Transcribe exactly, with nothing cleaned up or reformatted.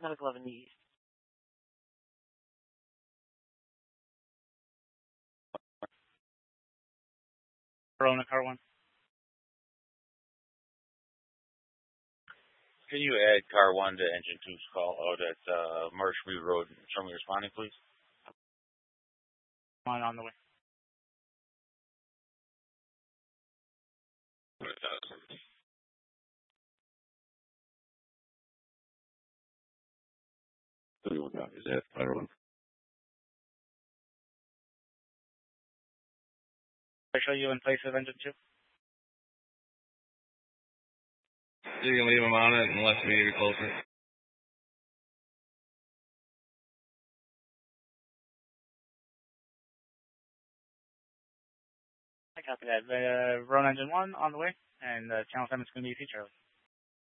Pacific eleven East. Corona car one. Can you add car one to engine two's call out at uh, Marshmead Road and show me responding, please? One on the way. Anyone copies that, fire one. I show you in place of engine two. You can leave him on it unless we get closer. I copy that. Uh, Rhone engine one on the way, and uh, channel seven is going to be feature.